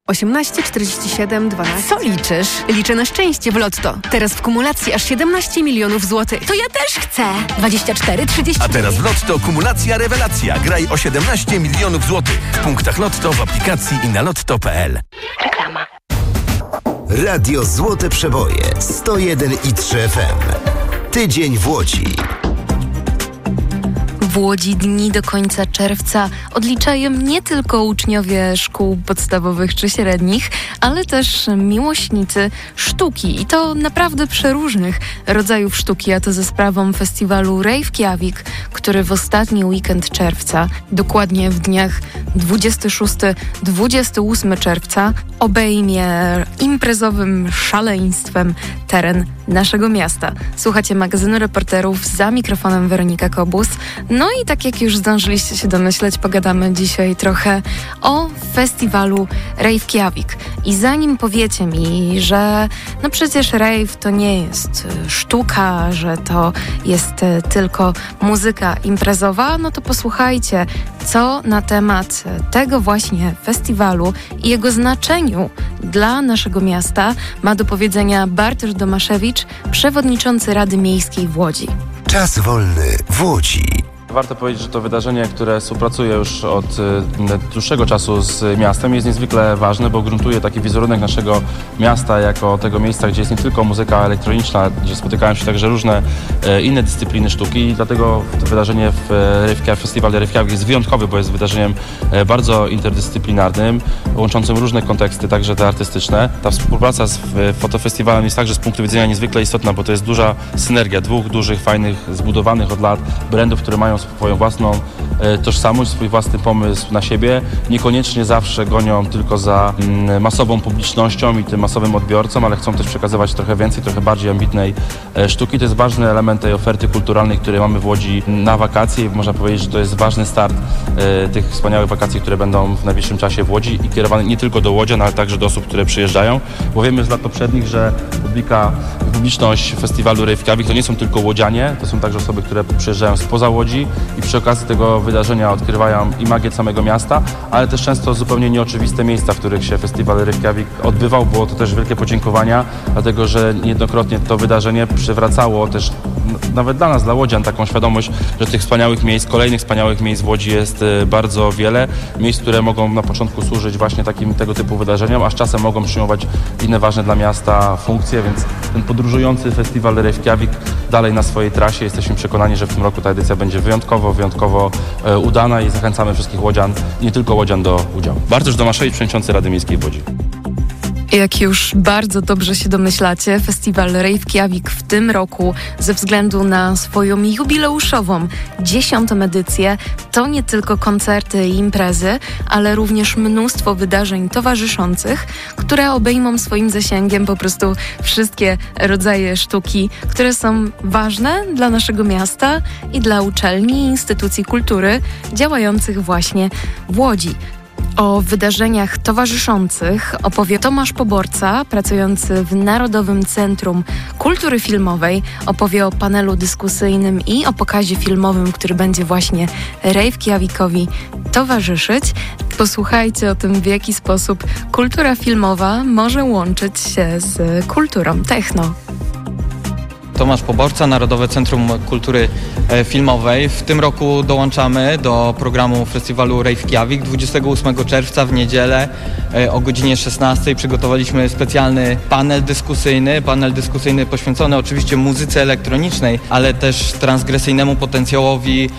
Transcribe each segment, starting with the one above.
18 47 12. Co liczysz? Liczę na szczęście w Lotto. Teraz w kumulacji aż 17 milionów złotych. To ja też chcę. 24, 30... A teraz w Lotto kumulacja rewelacja. Graj o 17 milionów złotych. W punktach Lotto, w aplikacji i na lotto.pl. Reklama. Radio Złote Przeboje 101,3 FM. Tydzień w Łodzi. W Łodzi dni do końca czerwca odliczają nie tylko uczniowie szkół podstawowych czy średnich, ale też miłośnicy sztuki i to naprawdę przeróżnych rodzajów sztuki, a to ze sprawą festiwalu Reykjavik, który w ostatni weekend czerwca, dokładnie w dniach 26-28 czerwca, obejmie imprezowym szaleństwem teren naszego miasta. Słuchacie magazynu Reporterów, za mikrofonem Weronika Kobus. No i tak jak już zdążyliście się domyśleć, pogadamy dzisiaj trochę o festiwalu Reykjavik. I zanim powiecie mi, że no przecież rave to nie jest sztuka, że to jest tylko muzyka imprezowa, no to posłuchajcie, co na temat tego właśnie festiwalu i jego znaczeniu dla naszego miasta ma do powiedzenia Bartosz Domaszewicz, przewodniczący Rady Miejskiej w Łodzi. Czas wolny w Łodzi. Warto powiedzieć, że to wydarzenie, które współpracuje już od dłuższego czasu z miastem, jest niezwykle ważne, bo gruntuje taki wizerunek naszego miasta jako tego miejsca, gdzie jest nie tylko muzyka elektroniczna, gdzie spotykają się także różne inne dyscypliny sztuki i dlatego to wydarzenie Festiwal Reykjavik jest wyjątkowy, bo jest wydarzeniem bardzo interdyscyplinarnym, łączącym różne konteksty, także te artystyczne. Ta współpraca z fotofestiwalem jest także z punktu widzenia niezwykle istotna, bo to jest duża synergia dwóch dużych, fajnych, zbudowanych od lat brandów, które mają swoją własną tożsamość, swój własny pomysł na siebie. Niekoniecznie zawsze gonią tylko za masową publicznością i tym masowym odbiorcą, ale chcą też przekazywać trochę więcej, trochę bardziej ambitnej sztuki. To jest ważny element tej oferty kulturalnej, której mamy w Łodzi na wakacje i można powiedzieć, że to jest ważny start tych wspaniałych wakacji, które będą w najbliższym czasie w Łodzi i kierowane nie tylko do łodzian, ale także do osób, które przyjeżdżają, bo wiemy z lat poprzednich, że publiczność festiwalu Reykjavik to nie są tylko łodzianie, to są także osoby, które przyjeżdżają spoza Łodzi i przy okazji tego wydarzenia odkrywają i magię samego miasta, ale też często zupełnie nieoczywiste miejsca, w których się festiwal Reykjavik odbywał. Było to też wielkie podziękowania, dlatego że niejednokrotnie to wydarzenie przywracało też nawet dla nas, dla łodzian, taką świadomość, że tych wspaniałych miejsc, kolejnych wspaniałych miejsc w Łodzi jest bardzo wiele. Miejsc, które mogą na początku służyć właśnie tego typu wydarzeniom, a z czasem mogą przyjmować inne ważne dla miasta funkcje, więc ten podróżujący festiwal Reykjavik dalej na swojej trasie. Jesteśmy przekonani, że w tym roku ta edycja będzie wyjątkowo udana i zachęcamy wszystkich łodzian, nie tylko łodzian do udziału. Bartosz Domaszewicz, przewodniczący Rady Miejskiej w Łodzi. Jak już bardzo dobrze się domyślacie, festiwal Reykjavik w tym roku ze względu na swoją jubileuszową 10. edycję to nie tylko koncerty i imprezy, ale również mnóstwo wydarzeń towarzyszących, które obejmą swoim zasięgiem po prostu wszystkie rodzaje sztuki, które są ważne dla naszego miasta i dla uczelni i instytucji kultury działających właśnie w Łodzi. O wydarzeniach towarzyszących opowie Tomasz Poborca, pracujący w Narodowym Centrum Kultury Filmowej. Opowie o panelu dyskusyjnym i o pokazie filmowym, który będzie właśnie Reykjavikowi towarzyszyć. Posłuchajcie o tym, w jaki sposób kultura filmowa może łączyć się z kulturą techno. Tomasz Poborca, Narodowe Centrum Kultury Filmowej. W tym roku dołączamy do programu festiwalu Reykjavik. 28 czerwca w niedzielę o godzinie 16 przygotowaliśmy specjalny panel dyskusyjny poświęcony oczywiście muzyce elektronicznej, ale też transgresyjnemu potencjałowi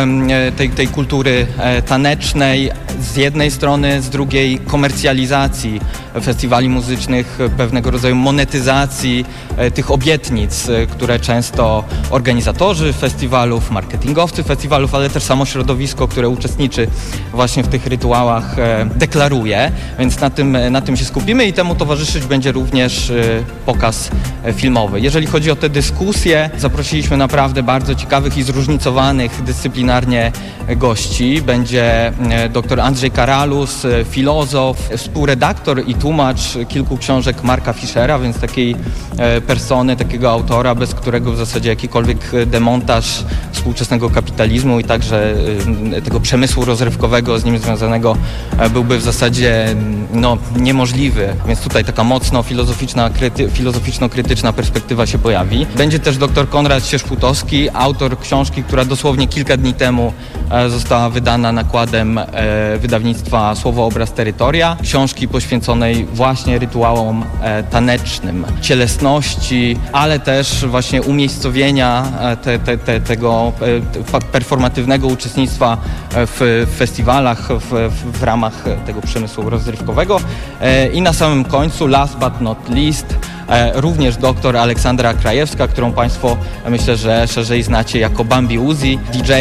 tej kultury tanecznej z jednej strony, z drugiej komercjalizacji festiwali muzycznych, pewnego rodzaju monetyzacji tych obietnic, które często organizatorzy festiwalów, marketingowcy festiwalów, ale też samo środowisko, które uczestniczy właśnie w tych rytuałach, deklaruje. Więc na tym się skupimy i temu towarzyszyć będzie również pokaz filmowy. Jeżeli chodzi o te dyskusje, zaprosiliśmy naprawdę bardzo ciekawych i zróżnicowanych dyscyplinarnie gości. Będzie dr Andrzej Karalus, filozof, współredaktor i tłumacz kilku książek Marka Fischera, więc takiej persony, takiego autora bez którego w zasadzie jakikolwiek demontaż współczesnego kapitalizmu i także tego przemysłu rozrywkowego z nim związanego byłby w zasadzie niemożliwy. Więc tutaj taka mocno filozoficzno-krytyczna perspektywa się pojawi. Będzie też dr Konrad Sierzputowski, autor książki, która dosłownie kilka dni temu została wydana nakładem wydawnictwa Słowo, Obraz, Terytoria. Książki poświęconej właśnie rytuałom tanecznym, cielesności, ale też właśnie umiejscowienia tego performatywnego uczestnictwa w festiwalach w ramach tego przemysłu rozrywkowego. I na samym końcu, last but not least, również dr Aleksandra Krajewska, którą Państwo myślę, że szerzej znacie jako Bambi Uzi,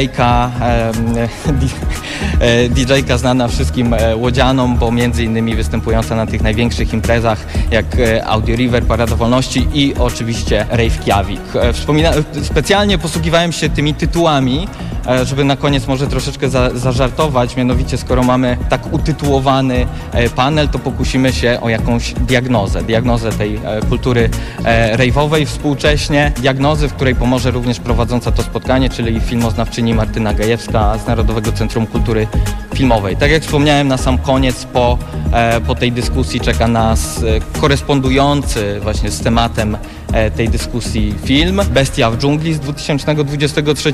DJ-ka znana wszystkim łodzianom, bo między innymi występująca na tych największych imprezach jak Audio River, Parada Wolności i oczywiście Rave Kjavik. Specjalnie posługiwałem się tymi tytułami, żeby na koniec może troszeczkę zażartować, mianowicie skoro mamy tak utytułowany panel, to pokusimy się o jakąś diagnozę tej kultury rave'owej współcześnie, diagnozy, w której pomoże również prowadząca to spotkanie, czyli filmoznawczyni Martyna Gajewska z Narodowego Centrum Kultury Filmowej. Tak jak wspomniałem, na sam koniec po tej dyskusji czeka nas korespondujący właśnie z tematem tej dyskusji film Bestia w dżungli z 2023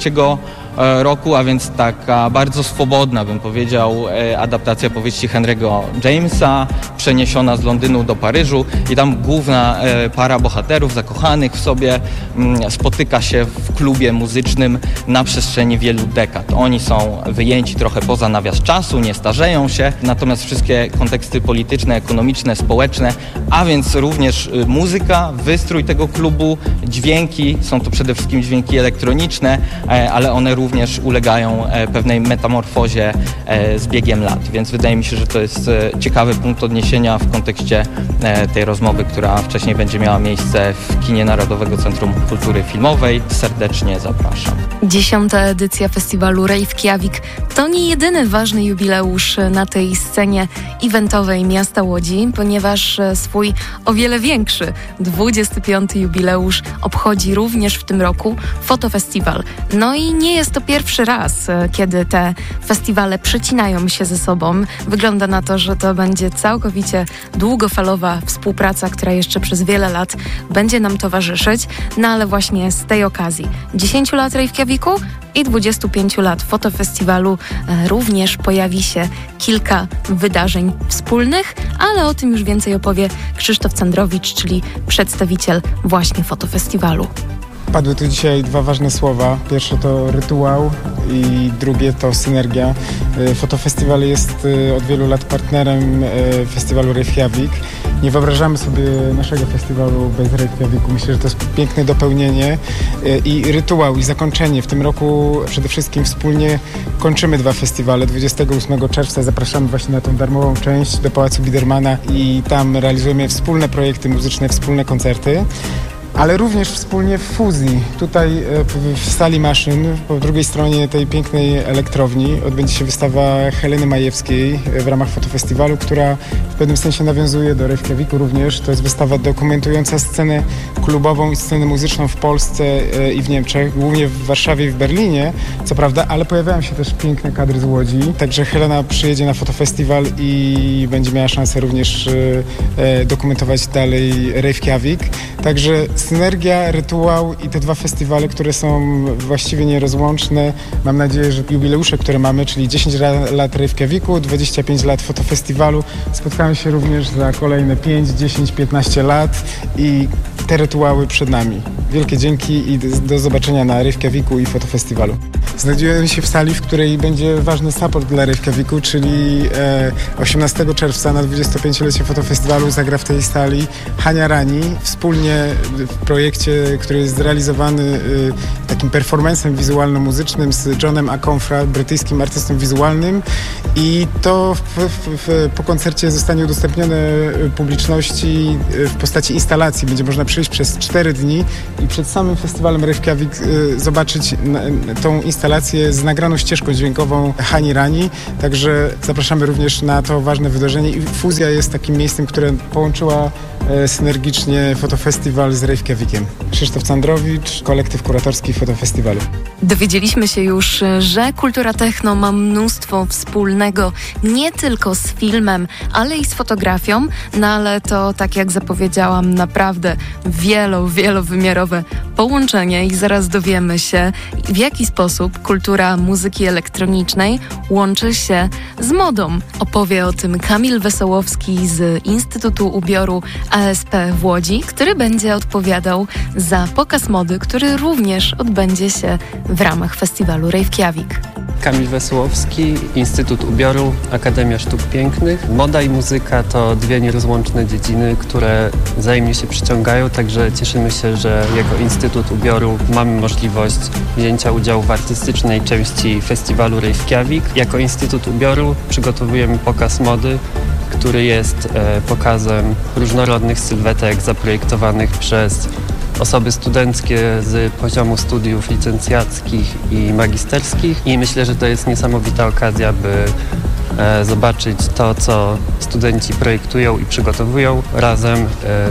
roku, a więc taka bardzo swobodna, bym powiedział, adaptacja powieści Henry'ego Jamesa, przeniesiona z Londynu do Paryżu i tam główna para bohaterów zakochanych w sobie spotyka się w klubie muzycznym na przestrzeni wielu dekad. Oni są wyjęci trochę poza nawias czasu, nie starzeją się, natomiast wszystkie konteksty polityczne, ekonomiczne, społeczne, a więc również muzyka, wystrój tego klubu, dźwięki, są to przede wszystkim dźwięki elektroniczne, ale one również ulegają pewnej metamorfozie z biegiem lat, więc wydaje mi się, że to jest ciekawy punkt odniesienia w kontekście tej rozmowy, która wcześniej będzie miała miejsce w kinie Narodowego Centrum Kultury Filmowej. Serdecznie zapraszam. 10. edycja festiwalu Rave Kjavik to nie jedyny ważny jubileusz na tej scenie eventowej miasta Łodzi, ponieważ swój o wiele większy 25. jubileusz obchodzi również w tym roku Fotofestiwal. No i nie jest to pierwszy raz, kiedy te festiwale przecinają się ze sobą. Wygląda na to, że to będzie całkowicie długofalowa współpraca, która jeszcze przez wiele lat będzie nam towarzyszyć. No ale właśnie z tej okazji 10 lat Rave Kjaviku i 25 lat Fotofestiwalu również pojawi się kilka wydarzeń wspólnych, ale o tym już więcej opowie Krzysztof Candrowicz, czyli przedstawiciel właśnie Fotofestiwalu. Padły tu dzisiaj dwa ważne słowa. Pierwsze to rytuał i drugie to synergia. Fotofestiwal jest od wielu lat partnerem festiwalu Rave Kjavik. Nie wyobrażamy sobie naszego festiwalu bez Rave Kjaviku. Myślę, że to jest piękne dopełnienie i rytuał i zakończenie. W tym roku przede wszystkim wspólnie kończymy dwa festiwale. 28 czerwca zapraszamy właśnie na tą darmową część do Pałacu Biedermana i tam realizujemy wspólne projekty muzyczne, wspólne koncerty. Ale również wspólnie w fuzji. Tutaj w sali maszyn, po drugiej stronie tej pięknej elektrowni odbędzie się wystawa Heleny Majewskiej w ramach Fotofestiwalu, która w pewnym sensie nawiązuje do Rave Kjaviku również. To jest wystawa dokumentująca scenę klubową i scenę muzyczną w Polsce i w Niemczech, głównie w Warszawie i w Berlinie, co prawda, ale pojawiają się też piękne kadry z Łodzi. Także Helena przyjedzie na Fotofestiwal i będzie miała szansę również dokumentować dalej Rave Kjavik. Także synergia, rytuał i te dwa festiwale, które są właściwie nierozłączne. Mam nadzieję, że jubileusze, które mamy, czyli 10 lat Rave Kjaviku, 25 lat Fotofestiwalu, spotkają się również za kolejne 5, 10, 15 lat i te rytuały przed nami. Wielkie dzięki i do zobaczenia na Rave Kjaviku i Fotofestiwalu. Znajdujemy się w sali, w której będzie ważny support dla Rave Kjaviku, czyli 18 czerwca na 25-lecie Fotofestiwalu zagra w tej sali Hania Rani, wspólnie w projekcie, który jest zrealizowany takim performancem wizualno-muzycznym z Johnem Aconfra, brytyjskim artystą wizualnym, i to po koncercie zostanie udostępnione publiczności w postaci instalacji. Będzie można przyjść przez 4 dni i przed samym festiwalem Rave Kjavik zobaczyć tą instalację z nagraną ścieżką dźwiękową Hani Rani, także zapraszamy również na to ważne wydarzenie i Fuzja jest takim miejscem, które połączyła synergicznie Fotofestiwal z Rave Reykjavikiem. Krzysztof Candrowicz, kolektyw kuratorski fotofestiwalu. Dowiedzieliśmy się już, że kultura techno ma mnóstwo wspólnego nie tylko z filmem, ale i z fotografią, no ale to, tak jak zapowiedziałam, naprawdę wielowymiarowe połączenie i zaraz dowiemy się, w jaki sposób kultura muzyki elektronicznej łączy się z modą. Opowie o tym Kamil Wesołowski z Instytutu Ubioru ASP w Łodzi, który będzie odpowiadał za pokaz mody, który również odbędzie się w ramach festiwalu Reykjavik. Kamil Wesołowski, Instytut Ubioru, Akademia Sztuk Pięknych. Moda i muzyka to dwie nierozłączne dziedziny, które wzajemnie się przyciągają, także cieszymy się, że jako Instytut Ubioru mamy możliwość wzięcia udziału w artystycznej części festiwalu Reykjavik. Jako Instytut Ubioru przygotowujemy pokaz mody, który jest pokazem różnorodnych sylwetek zaprojektowanych przez osoby studenckie z poziomu studiów licencjackich i magisterskich i myślę, że to jest niesamowita okazja, by zobaczyć to, co studenci projektują i przygotowują razem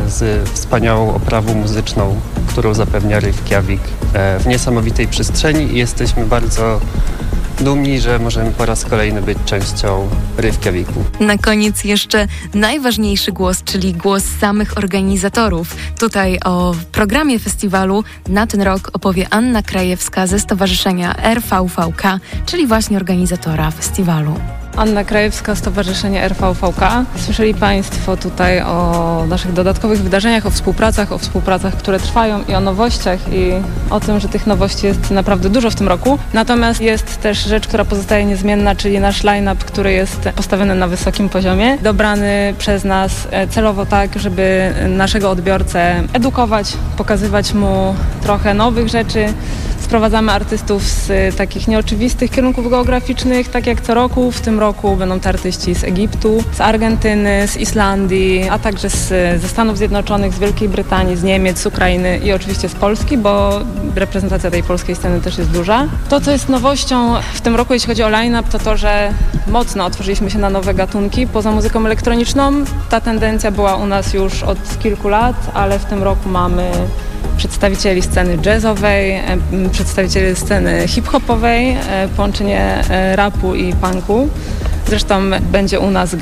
z wspaniałą oprawą muzyczną, którą zapewnia Reykjavik w niesamowitej przestrzeni i jesteśmy bardzo dumni, że możemy po raz kolejny być częścią Reykjaviku. Na koniec jeszcze najważniejszy głos, czyli głos samych organizatorów. Tutaj o programie festiwalu na ten rok opowie Anna Krajewska ze Stowarzyszenia RVVK, czyli właśnie organizatora festiwalu. Anna Krajewska, Stowarzyszenie RVVK. Słyszeli Państwo tutaj o naszych dodatkowych wydarzeniach, o współpracach, które trwają i o nowościach i o tym, że tych nowości jest naprawdę dużo w tym roku. Natomiast jest też rzecz, która pozostaje niezmienna, czyli nasz line-up, który jest postawiony na wysokim poziomie, dobrany przez nas celowo tak, żeby naszego odbiorcę edukować, pokazywać mu trochę nowych rzeczy. Sprowadzamy artystów z takich nieoczywistych kierunków geograficznych, tak jak co roku. W tym roku będą to artyści z Egiptu, z Argentyny, z Islandii, a także ze Stanów Zjednoczonych, z Wielkiej Brytanii, z Niemiec, z Ukrainy i oczywiście z Polski, bo reprezentacja tej polskiej sceny też jest duża. To, co jest nowością w tym roku, jeśli chodzi o line-up, to to, że mocno otworzyliśmy się na nowe gatunki. Poza muzyką elektroniczną ta tendencja była u nas już od kilku lat, ale w tym roku mamy przedstawicieli sceny jazzowej, przedstawicieli sceny hip-hopowej, połączenie rapu i punku. Zresztą będzie u nas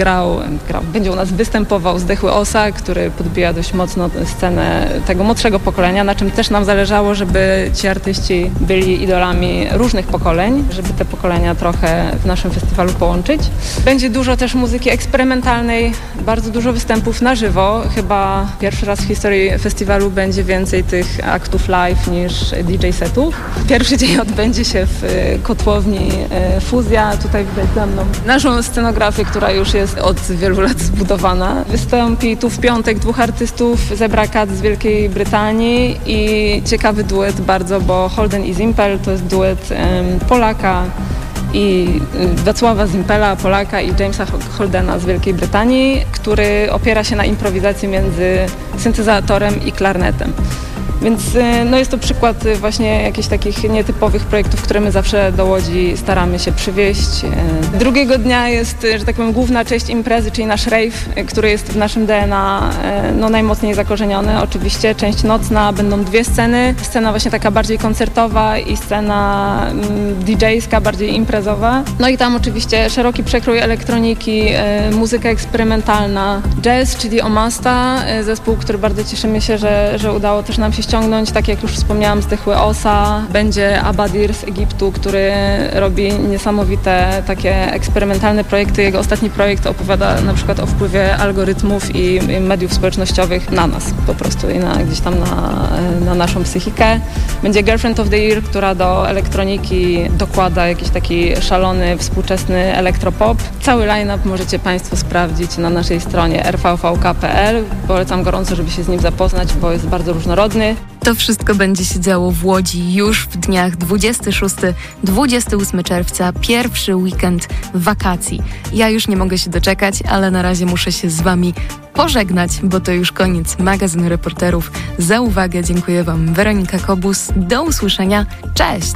występował Zdechły Osa, który podbija dość mocno scenę tego młodszego pokolenia, na czym też nam zależało, żeby ci artyści byli idolami różnych pokoleń, żeby te pokolenia trochę w naszym festiwalu połączyć. Będzie dużo też muzyki eksperymentalnej, bardzo dużo występów na żywo. Chyba pierwszy raz w historii festiwalu będzie więcej tych aktów live niż DJ setów. Pierwszy dzień odbędzie się w kotłowni Fuzja, tutaj widać za mną naszą scenografię, która już jest od wielu lat zbudowana. Wystąpi tu w piątek dwóch artystów, Zebra Cat z Wielkiej Brytanii i ciekawy duet bardzo, bo Holden i Zimpel to jest duet Polaka i Wacława Zimpela, Polaka i Jamesa Holdena z Wielkiej Brytanii, który opiera się na improwizacji między syntezatorem i klarnetem. Więc jest to przykład właśnie jakichś takich nietypowych projektów, które my zawsze do Łodzi staramy się przywieźć. Drugiego dnia jest, że tak powiem, główna część imprezy, czyli nasz rave, który jest w naszym DNA najmocniej zakorzeniony. Oczywiście część nocna, będą dwie sceny. Scena właśnie taka bardziej koncertowa i scena DJ-ska, bardziej imprezowa. No i tam oczywiście szeroki przekrój elektroniki, muzyka eksperymentalna, jazz, czyli Omasta, zespół, który bardzo cieszymy się, że udało też nam się ściągnąć, tak jak już wspomniałam, Zdechły Osa, będzie Abadir z Egiptu, który robi niesamowite takie eksperymentalne projekty. Jego ostatni projekt opowiada na przykład o wpływie algorytmów i mediów społecznościowych na nas po prostu i gdzieś tam na naszą psychikę. Będzie Girlfriend of the Year, która do elektroniki dokłada jakiś taki szalony, współczesny elektropop. Cały line-up możecie Państwo sprawdzić na naszej stronie rvvk.pl. Polecam gorąco, żeby się z nim zapoznać, bo jest bardzo różnorodny. To wszystko będzie się działo w Łodzi już w dniach 26-28 czerwca, pierwszy weekend wakacji. Ja już nie mogę się doczekać, ale na razie muszę się z Wami pożegnać, bo to już koniec magazynu Reporterów. Za uwagę dziękuję Wam, Weronika Kobus. Do usłyszenia. Cześć!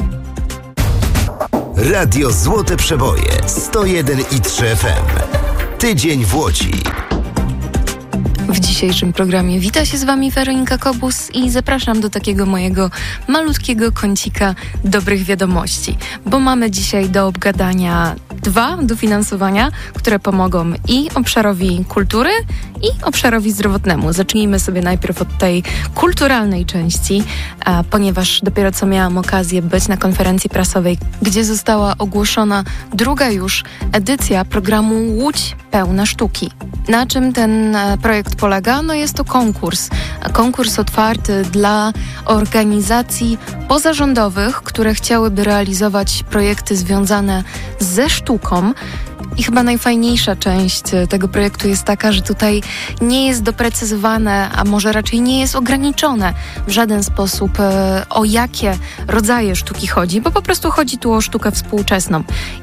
Radio Złote Przeboje 101,3 FM. Tydzień w Łodzi. W dzisiejszym programie wita się z Wami Weronika Kobus i zapraszam do takiego mojego malutkiego kącika dobrych wiadomości, bo mamy dzisiaj do obgadania 2 dofinansowania, które pomogą i obszarowi kultury, i obszarowi zdrowotnemu. Zacznijmy sobie najpierw od tej kulturalnej części, ponieważ dopiero co miałam okazję być na konferencji prasowej, gdzie została ogłoszona druga już edycja programu Łódź pełna sztuki. Na czym ten projekt polega? No jest to konkurs otwarty dla organizacji pozarządowych, które chciałyby realizować projekty związane ze sztuką. I chyba najfajniejsza część tego projektu jest taka, że tutaj nie jest doprecyzowane, a może raczej nie jest ograniczone w żaden sposób, o jakie rodzaje sztuki chodzi, bo po prostu chodzi tu o sztukę współczesną.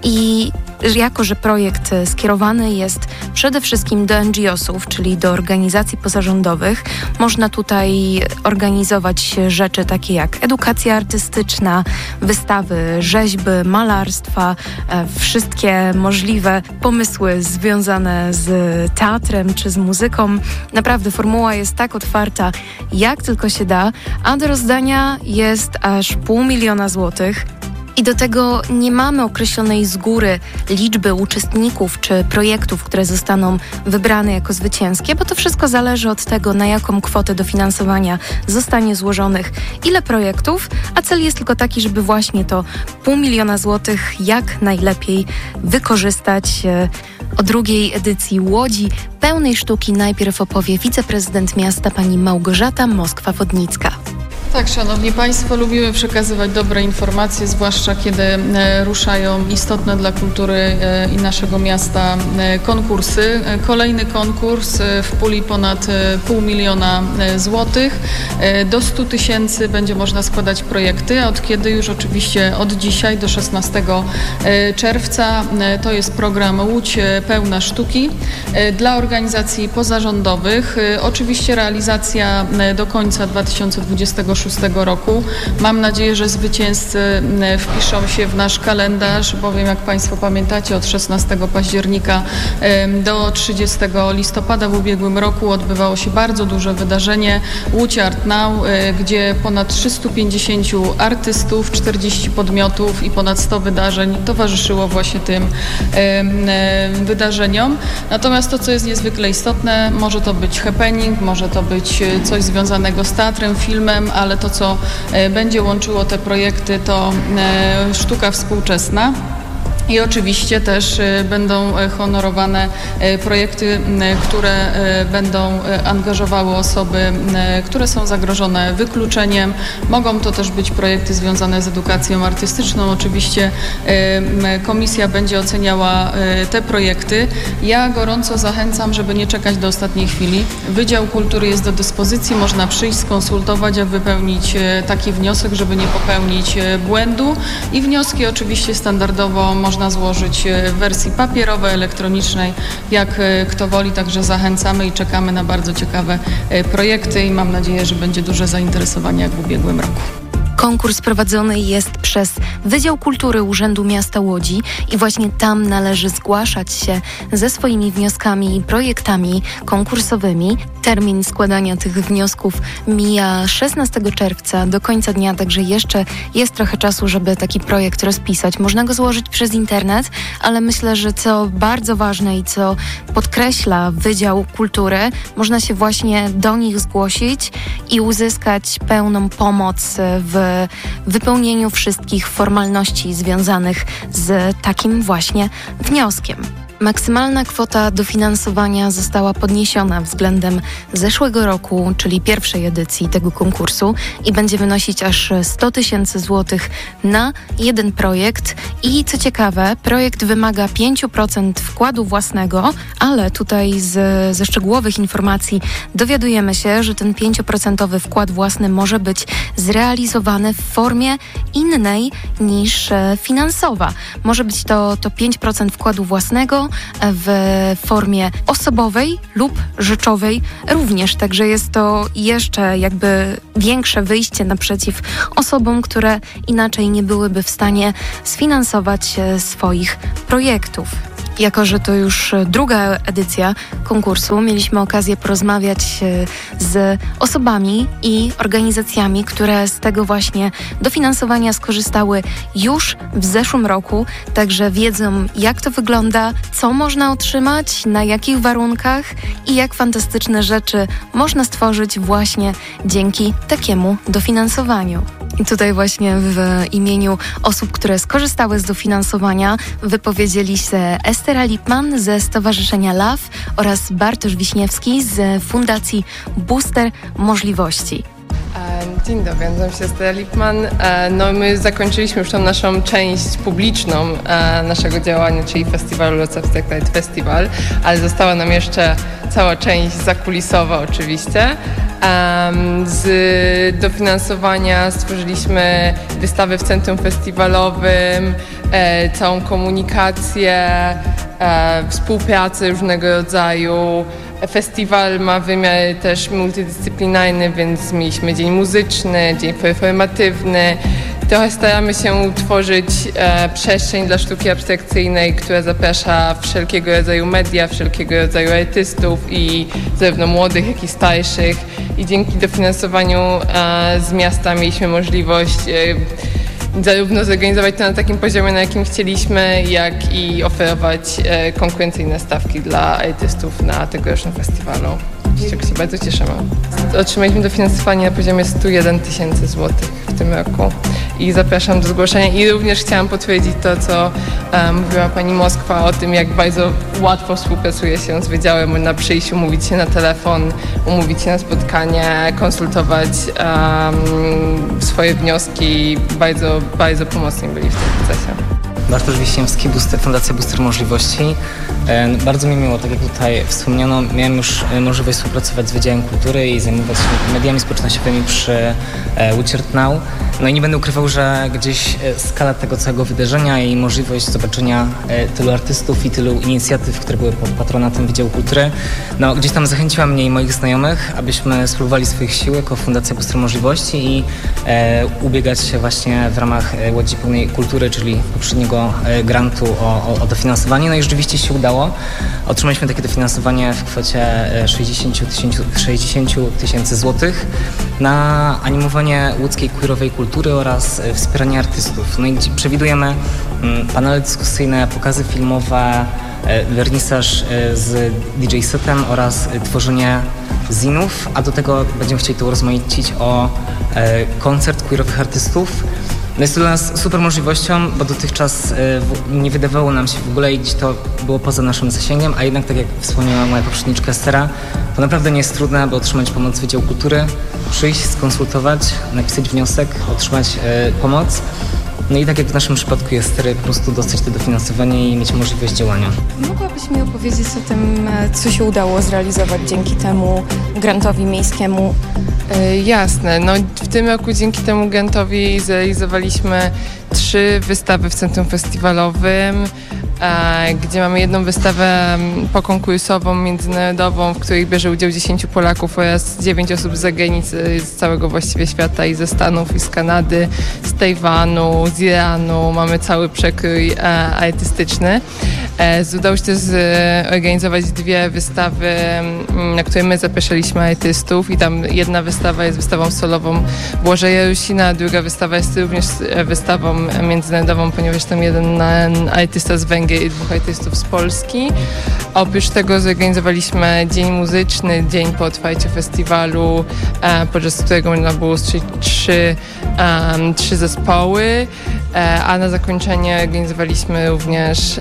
I jako że projekt skierowany jest przede wszystkim do NGO-sów, czyli do organizacji pozarządowych, można tutaj organizować rzeczy takie jak edukacja artystyczna, wystawy, rzeźby, malarstwa, wszystkie możliwe pomysły związane z teatrem czy z muzyką. Naprawdę formuła jest tak otwarta, jak tylko się da, a do rozdania jest aż 500 000 złotych. I do tego nie mamy określonej z góry liczby uczestników czy projektów, które zostaną wybrane jako zwycięskie, bo to wszystko zależy od tego, na jaką kwotę dofinansowania zostanie złożonych, ile projektów, a cel jest tylko taki, żeby właśnie to 500 000 złotych jak najlepiej wykorzystać. O drugiej edycji Łodzi pełnej sztuki najpierw opowie wiceprezydent miasta pani Małgorzata Moskwa-Wodnicka. Tak, szanowni państwo, lubimy przekazywać dobre informacje, zwłaszcza kiedy ruszają istotne dla kultury i naszego miasta konkursy. Kolejny konkurs w puli ponad 500 000 złotych. Do 100 000 będzie można składać projekty, a od kiedy już oczywiście od dzisiaj do 16 czerwca to jest program Łódź pełna sztuki dla organizacji pozarządowych. Oczywiście realizacja do końca 2026 roku. Mam nadzieję, że zwycięzcy wpiszą się w nasz kalendarz, bowiem jak Państwo pamiętacie, od 16 października do 30 listopada w ubiegłym roku odbywało się bardzo duże wydarzenie Łódź Art Now, gdzie ponad 350 artystów, 40 podmiotów i ponad 100 wydarzeń towarzyszyło właśnie tym wydarzeniom. Natomiast to, co jest niezwykle istotne, może to być happening, może to być coś związanego z teatrem, filmem, ale to, co będzie łączyło te projekty, to sztuka współczesna. I oczywiście też będą honorowane projekty, które będą angażowały osoby, które są zagrożone wykluczeniem. Mogą to też być projekty związane z edukacją artystyczną. Oczywiście komisja będzie oceniała te projekty. Ja gorąco zachęcam, żeby nie czekać do ostatniej chwili. Wydział Kultury jest do dyspozycji, można przyjść, skonsultować, a wypełnić taki wniosek, żeby nie popełnić błędu. I wnioski oczywiście standardowo można złożyć w wersji papierowej, elektronicznej, jak kto woli, także zachęcamy i czekamy na bardzo ciekawe projekty i mam nadzieję, że będzie duże zainteresowanie jak w ubiegłym roku. Konkurs prowadzony jest przez Wydział Kultury Urzędu Miasta Łodzi i właśnie tam należy zgłaszać się ze swoimi wnioskami i projektami konkursowymi. Termin składania tych wniosków mija 16 czerwca do końca dnia, także jeszcze jest trochę czasu, żeby taki projekt rozpisać. Można go złożyć przez internet, ale myślę, że co bardzo ważne i co podkreśla Wydział Kultury, można się właśnie do nich zgłosić i uzyskać pełną pomoc w wypełnieniu wszystkich formalności związanych z takim właśnie wnioskiem. Maksymalna kwota dofinansowania została podniesiona względem zeszłego roku, czyli pierwszej edycji tego konkursu i będzie wynosić aż 100 000 złotych na jeden projekt. I co ciekawe, projekt wymaga 5% wkładu własnego, ale tutaj ze szczegółowych informacji dowiadujemy się, że ten 5% wkład własny może być zrealizowany w formie innej niż finansowa. Może być to 5% wkładu własnego w formie osobowej lub rzeczowej również. Także jest to jeszcze jakby większe wyjście naprzeciw osobom, które inaczej nie byłyby w stanie sfinansować swoich projektów. Jako że to już druga edycja konkursu, mieliśmy okazję porozmawiać z osobami i organizacjami, które z tego właśnie dofinansowania skorzystały już w zeszłym roku, także wiedzą, jak to wygląda, co można otrzymać, na jakich warunkach i jak fantastyczne rzeczy można stworzyć właśnie dzięki takiemu dofinansowaniu. I tutaj właśnie w imieniu osób, które skorzystały z dofinansowania, wypowiedzieli się Estera Lipman ze Stowarzyszenia LAW oraz Bartosz Wiśniewski z Fundacji Booster Możliwości. Dzień dobry, nazywam się Estera Lipman. No my zakończyliśmy już tą naszą część publiczną naszego działania, czyli festiwalu Lots Abstract Light Festival, ale została nam jeszcze cała część zakulisowa oczywiście. Z dofinansowania stworzyliśmy wystawę w centrum festiwalowym, całą komunikację, współpracę różnego rodzaju. Festiwal ma wymiar też multidyscyplinarny, więc mieliśmy dzień muzyczny, dzień performatywny. Trochę staramy się tworzyć przestrzeń dla sztuki abstrakcyjnej, która zaprasza wszelkiego rodzaju media, wszelkiego rodzaju artystów i zarówno młodych, jak i starszych. I dzięki dofinansowaniu z miasta mieliśmy możliwość zarówno zorganizować to na takim poziomie, na jakim chcieliśmy, jak i oferować konkurencyjne stawki dla artystów na tegorocznym festiwalu, z czego się bardzo cieszymy. Otrzymaliśmy dofinansowanie na poziomie 101 000 złotych w tym roku i zapraszam do zgłoszenia. I również chciałam potwierdzić to, co mówiła pani Moskwa o tym, jak bardzo łatwo współpracuje się z wydziałem. Można przyjść, umówić się na telefon, umówić się na spotkanie, konsultować swoje wnioski. Bardzo, bardzo pomocni byli w tym procesie. Bartosz Wiśniewski, Fundacja Booster Możliwości. Bardzo mi miło, tak jak tutaj wspomniano, miałem już możliwość współpracować z Wydziałem Kultury i zajmować się mediami społecznościowymi przy Wichert Now. No i nie będę ukrywał, że gdzieś skala tego całego wydarzenia i możliwość zobaczenia tylu artystów i tylu inicjatyw, które były pod patronatem Wydziału Kultury, no gdzieś tam zachęciła mnie i moich znajomych, abyśmy spróbowali swoich sił jako Fundacja Booster Możliwości i ubiegać się właśnie w ramach Łodzi Pełnej Kultury, czyli poprzedniego grantu o dofinansowanie. No i rzeczywiście się udało. Otrzymaliśmy takie dofinansowanie w kwocie 60 000 złotych na animowanie łódzkiej queerowej kultury oraz wspieranie artystów. No i przewidujemy panele dyskusyjne, pokazy filmowe, wernisaż z DJ setem oraz tworzenie zinów, a do tego będziemy chcieli to urozmaicić o koncert queerowych artystów. No jest to dla nas super możliwością, bo dotychczas nie wydawało nam się w ogóle, gdzieś to było poza naszym zasięgiem, a jednak tak jak wspomniała moja poprzedniczka Estera, to naprawdę nie jest trudne, aby otrzymać pomoc z Wydziału Kultury, przyjść, skonsultować, napisać wniosek, otrzymać pomoc. No i tak jak w naszym przypadku jest Estery, po prostu dostać to dofinansowanie i mieć możliwość działania. Mogłabyś mi opowiedzieć o tym, co się udało zrealizować dzięki temu grantowi miejskiemu? Jasne. No, w tym roku dzięki temu grantowi zrealizowaliśmy 3 wystawy w centrum festiwalowym, gdzie mamy jedną wystawę pokonkursową, międzynarodową, w której bierze udział 10 Polaków oraz 9 osób z zagranicy, z całego właściwie świata, i ze Stanów, i z Kanady, z Tajwanu, z Iranu. Mamy cały przekrój artystyczny. Udało się też zorganizować 2 wystawy, na które my zapraszaliśmy artystów, i tam jedna wystawa jest wystawą solową Błażeja Rusina, a druga wystawa jest również wystawą międzynarodową, ponieważ tam jeden artysta z Węgier i 2 artystów z Polski. Oprócz tego zorganizowaliśmy dzień muzyczny, dzień po otwarciu festiwalu, podczas którego można było usłyszeć 3 zespoły, a na zakończenie organizowaliśmy również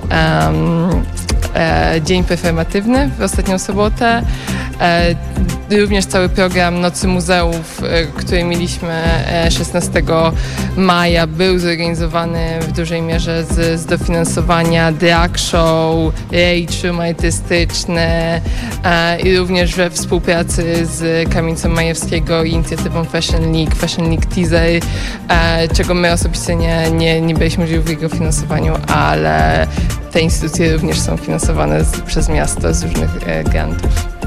dzień performatywny w ostatnią sobotę. Również cały program Nocy Muzeów, który mieliśmy 16 maja, był zorganizowany w dużej mierze z dofinansowania drag show, rage room artystyczny i również we współpracy z Kamienicą Majewskiego i inicjatywą Fashion League Teaser, czego my osobiście nie byliśmy udziału w jego finansowaniu, ale te instytucje również są finansowane przez miasto z różnych grantów.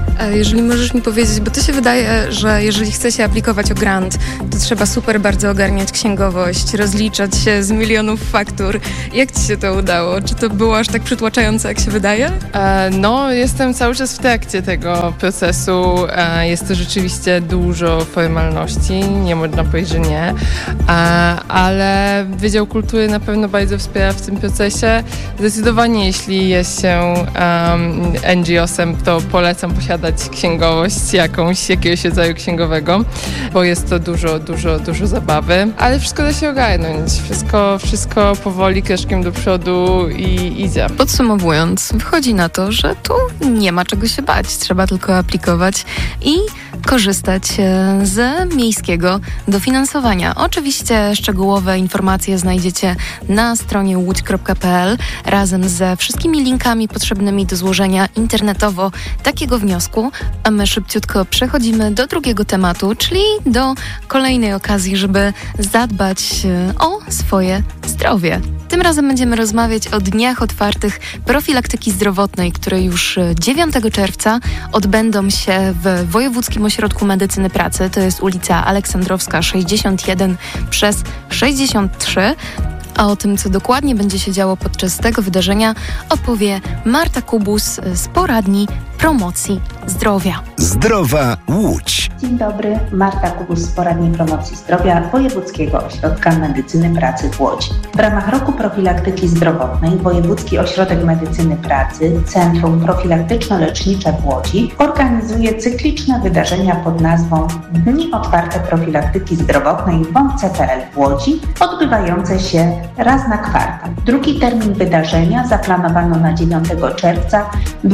Jeżeli możesz mi powiedzieć, bo to się wydaje, że jeżeli chce się aplikować o grant, to trzeba super bardzo ogarniać księgowość, rozliczać się z milionów faktur. Jak ci się to udało? Czy to było aż tak przytłaczające, jak się wydaje? No, jestem cały czas w trakcie tego procesu. Jest to rzeczywiście dużo formalności, nie można powiedzieć, że nie, ale Wydział Kultury na pewno bardzo wspiera w tym procesie. Zdecydowanie, jeśli jest się NGO-sem, to polecam posiadać księgowość jakiegoś rodzaju księgowego, bo jest to dużo zabawy, ale wszystko da się ogarnąć. Wszystko powoli, kroczkiem do przodu i idzie. Podsumowując, wychodzi na to, że tu nie ma czego się bać. Trzeba tylko aplikować i korzystać z miejskiego dofinansowania. Oczywiście szczegółowe informacje znajdziecie na stronie łódź.pl razem ze wszystkimi linkami potrzebnymi do złożenia internetowo takiego wniosku, a my szybciutko przechodzimy do drugiego tematu, czyli do kolejnej okazji, żeby zadbać o swoje zdrowie. Tym razem będziemy rozmawiać o dniach otwartych profilaktyki zdrowotnej, które już 9 czerwca odbędą się w Wojewódzkim Ośrodku Medycyny Pracy. To jest ulica Aleksandrowska 61 przez 63. A o tym, co dokładnie będzie się działo podczas tego wydarzenia, opowie Marta Kubus z Poradni Promocji Zdrowia. Zdrowa Łódź. Dzień dobry, Marta Kubus z Poradni Promocji Zdrowia Wojewódzkiego Ośrodka Medycyny Pracy w Łodzi. W ramach roku profilaktyki zdrowotnej Wojewódzki Ośrodek Medycyny Pracy Centrum Profilaktyczno-Lecznicze w Łodzi organizuje cykliczne wydarzenia pod nazwą Dni Otwarte Profilaktyki Zdrowotnej w WOMC.pl w Łodzi, odbywające się raz na kwartał. Drugi termin wydarzenia zaplanowano na 9 czerwca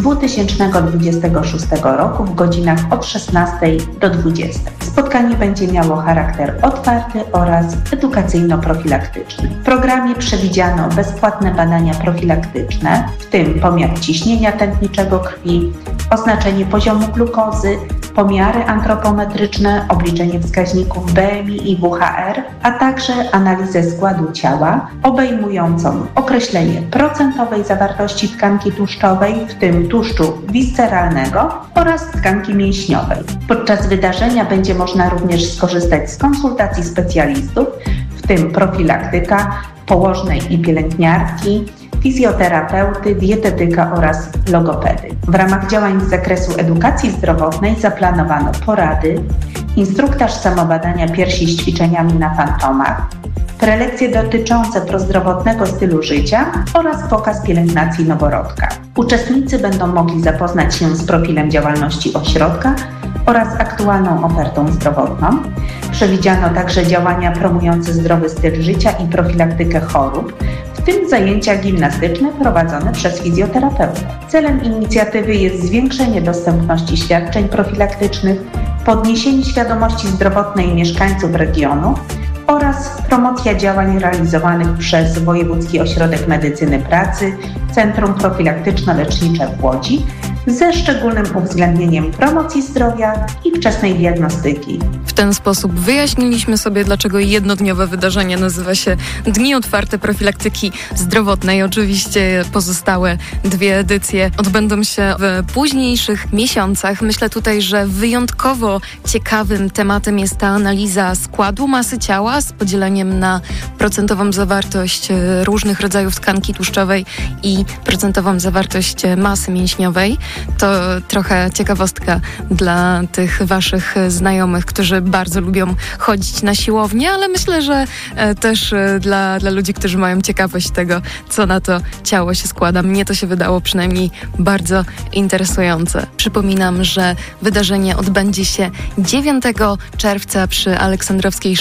2026 roku w godzinach od 16 do 20. Spotkanie będzie miało charakter otwarty oraz edukacyjno-profilaktyczny. W programie przewidziano bezpłatne badania profilaktyczne, w tym pomiar ciśnienia tętniczego krwi, oznaczenie poziomu glukozy, pomiary antropometryczne, obliczenie wskaźników BMI i WHR, a także analizę składu ciała obejmującą określenie procentowej zawartości tkanki tłuszczowej, w tym tłuszczu visceralnego oraz tkanki mięśniowej. Podczas wydarzenia będzie można również skorzystać z konsultacji specjalistów, w tym profilaktyka, położnej i pielęgniarki, fizjoterapeuty, dietetyka oraz logopedy. W ramach działań z zakresu edukacji zdrowotnej zaplanowano porady, instruktaż samobadania piersi z ćwiczeniami na fantomach, prelekcje dotyczące prozdrowotnego stylu życia oraz pokaz pielęgnacji noworodka. Uczestnicy będą mogli zapoznać się z profilem działalności ośrodka oraz aktualną ofertą zdrowotną. Przewidziano także działania promujące zdrowy styl życia i profilaktykę chorób, w tym zajęcia gimnastyczne prowadzone przez fizjoterapeutę. Celem inicjatywy jest zwiększenie dostępności świadczeń profilaktycznych, podniesienie świadomości zdrowotnej mieszkańców regionu oraz promocja działań realizowanych przez Wojewódzki Ośrodek Medycyny Pracy Centrum Profilaktyczno-Lecznicze w Łodzi ze szczególnym uwzględnieniem promocji zdrowia i wczesnej diagnostyki. W ten sposób wyjaśniliśmy sobie, dlaczego jednodniowe wydarzenie nazywa się Dni Otwarte Profilaktyki Zdrowotnej. Oczywiście pozostałe 2 edycje odbędą się w późniejszych miesiącach. Myślę tutaj, że wyjątkowo ciekawym tematem jest ta analiza składu masy ciała z podzieleniem na procentową zawartość różnych rodzajów tkanki tłuszczowej i procentową zawartość masy mięśniowej. To trochę ciekawostka dla tych waszych znajomych, którzy bardzo lubią chodzić na siłownię, ale myślę, że też dla ludzi, którzy mają ciekawość tego, co na to ciało się składa. Mnie to się wydało przynajmniej bardzo interesujące. Przypominam, że wydarzenie odbędzie się 9 czerwca przy Aleksandrowskiej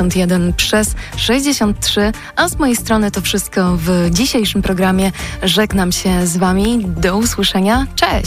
61 przez 63, a z mojej strony to wszystko w dzisiejszym programie. Żegnam się z wami. Do usłyszenia. Cześć!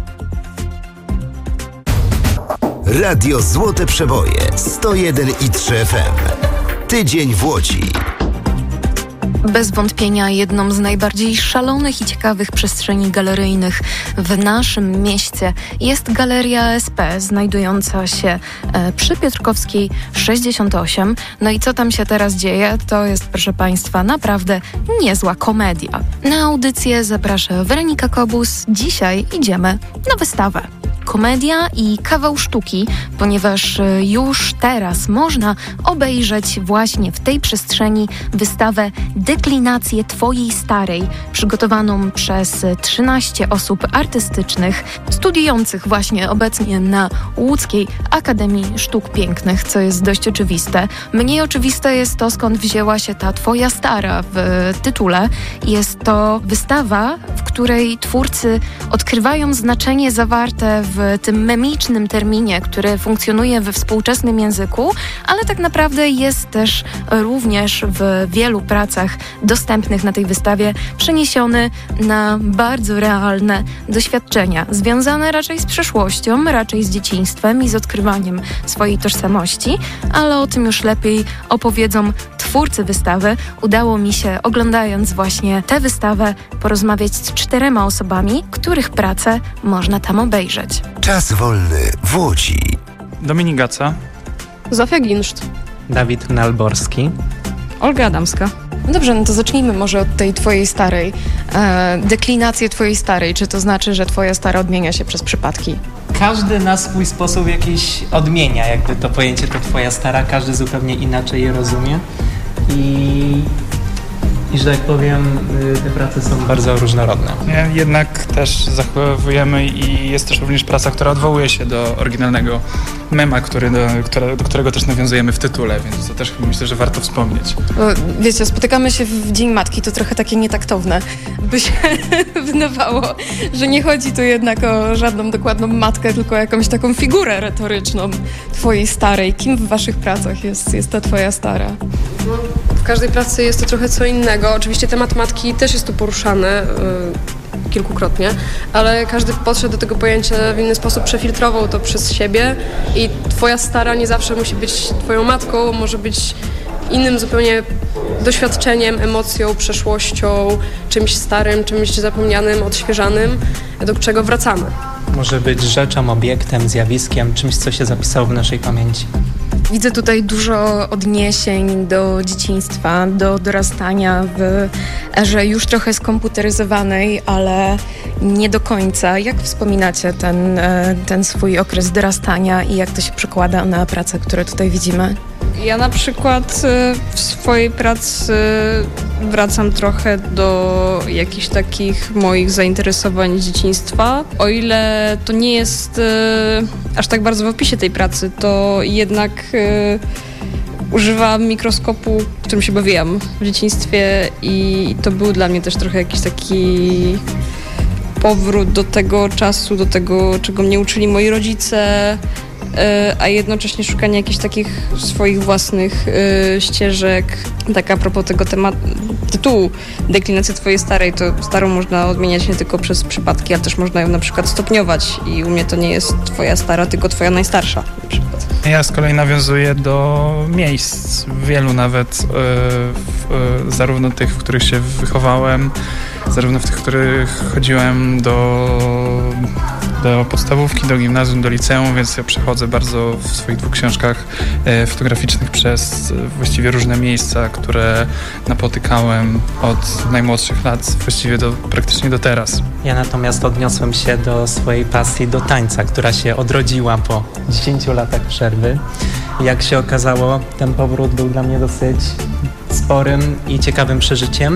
Radio Złote Przeboje 101,3 FM. Tydzień w Łodzi. Bez wątpienia jedną z najbardziej szalonych i ciekawych przestrzeni galeryjnych w naszym mieście jest Galeria ASP, znajdująca się przy Piotrkowskiej 68. No i co tam się teraz dzieje? To jest, proszę Państwa, naprawdę niezła komedia. Na audycję zaprasza Weronika Kobus. Dzisiaj idziemy na wystawę. komedia i kawał sztuki, ponieważ już teraz można obejrzeć właśnie w tej przestrzeni wystawę Deklinację Twojej Starej, przygotowaną przez 13 osób artystycznych studiujących właśnie obecnie na Łódzkiej Akademii Sztuk Pięknych, co jest dość oczywiste. Mniej oczywiste jest to, skąd wzięła się ta Twoja Stara w tytule. Jest to wystawa, w której twórcy odkrywają znaczenie zawarte w tym memicznym terminie, który funkcjonuje we współczesnym języku, ale tak naprawdę jest też również w wielu pracach dostępnych na tej wystawie przeniesiony na bardzo realne doświadczenia, związane raczej z przeszłością, raczej z dzieciństwem i z odkrywaniem swojej tożsamości, ale o tym już lepiej opowiedzą twórcy wystawy. Udało mi się, oglądając właśnie tę wystawę, porozmawiać z 4 osobami, których pracę można tam obejrzeć. Czas wolny w Łodzi. Dominik Gaca. Zofia Ginszt. Dawid Nalborski. Olga Adamska. No dobrze, no to zacznijmy może od tej Twojej Starej. Deklinację Twojej Starej. Czy to znaczy, że Twoja Stara odmienia się przez przypadki? Każdy na swój sposób jakiś odmienia jakby to pojęcie, to Twoja Stara. Każdy zupełnie inaczej je rozumie. I że tak powiem, te prace są bardzo różnorodne. Jednak też zachowujemy i jest też również praca, która odwołuje się do oryginalnego mema, do którego też nawiązujemy w tytule, więc to też myślę, że warto wspomnieć. Wiecie, spotykamy się w Dzień Matki, to trochę takie nietaktowne, by się wydawało, że nie chodzi tu jednak o żadną dokładną matkę, tylko o jakąś taką figurę retoryczną Twojej Starej. Kim w Waszych pracach jest ta Twoja Stara? W każdej pracy jest to trochę co innego. Oczywiście temat matki też jest tu poruszany kilkukrotnie, ale każdy podszedł do tego pojęcia w inny sposób, przefiltrował to przez siebie i Twoja Stara nie zawsze musi być Twoją matką, może być innym zupełnie doświadczeniem, emocją, przeszłością, czymś starym, czymś zapomnianym, odświeżanym, do czego wracamy. Może być rzeczą, obiektem, zjawiskiem, czymś, co się zapisało w naszej pamięci. Widzę tutaj dużo odniesień do dzieciństwa, do dorastania w erze już trochę skomputeryzowanej, ale nie do końca. Jak wspominacie ten swój okres dorastania i jak to się przekłada na pracę, które tutaj widzimy? Ja na przykład w swojej pracy wracam trochę do jakichś takich moich zainteresowań z dzieciństwa. O ile to nie jest aż tak bardzo w opisie tej pracy, to jednak używam mikroskopu, którym się bawiłam w dzieciństwie i to był dla mnie też trochę jakiś taki powrót do tego czasu, do tego, czego mnie uczyli moi rodzice, a jednocześnie szukanie jakichś takich swoich własnych ścieżek. Tak a propos tego tytułu Deklinacja Twojej Starej, to starą można odmieniać nie tylko przez przypadki, ale też można ją na przykład stopniować i u mnie to nie jest Twoja Stara, tylko Twoja najstarsza na przykład. Ja z kolei nawiązuję do miejsc, wielu nawet, zarówno tych, w których się wychowałem, zarówno w tych, w których chodziłem do podstawówki, do gimnazjum, do liceum, więc ja przechodzę bardzo w swoich 2 książkach fotograficznych przez właściwie różne miejsca, które napotykałem od najmłodszych lat właściwie praktycznie do teraz. Ja natomiast odniosłem się do swojej pasji do tańca, która się odrodziła po 10 latach przerwy. Jak się okazało, ten powrót był dla mnie dosyć sporym i ciekawym przeżyciem.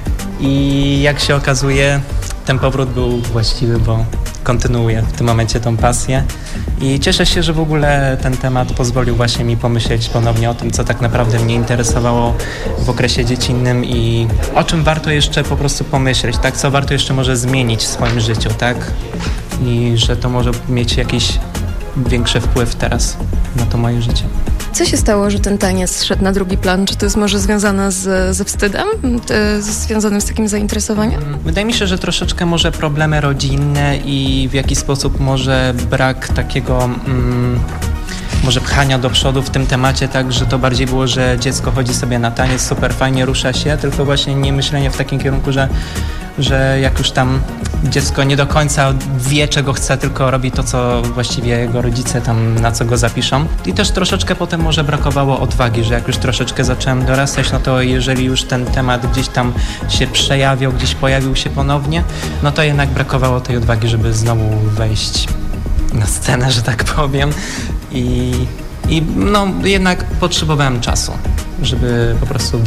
I jak się okazuje, ten powrót był właściwy, bo kontynuuję w tym momencie tą pasję i cieszę się, że w ogóle ten temat pozwolił właśnie mi pomyśleć ponownie o tym, co tak naprawdę mnie interesowało w okresie dziecinnym i o czym warto jeszcze po prostu pomyśleć, tak? Co warto jeszcze może zmienić w swoim życiu, tak? I że to może mieć jakiś większy wpływ teraz na to moje życie. Co się stało, że ten taniec szedł na drugi plan? Czy to jest może związane ze wstydem? Związanym z takim zainteresowaniem? Wydaje mi się, że troszeczkę może problemy rodzinne i w jaki sposób może brak takiego może pchania do przodu w tym temacie, tak, że to bardziej było, że dziecko chodzi sobie na taniec, super fajnie, rusza się, tylko właśnie nie myślenie w takim kierunku, że jak już tam dziecko nie do końca wie, czego chce, tylko robi to, co właściwie jego rodzice tam, na co go zapiszą. I też troszeczkę potem może brakowało odwagi, że jak już troszeczkę zacząłem dorastać, no to jeżeli już ten temat gdzieś tam się przejawiał, gdzieś pojawił się ponownie, no to jednak brakowało tej odwagi, żeby znowu wejść na scenę, że tak powiem. I no, jednak potrzebowałem czasu, żeby po prostu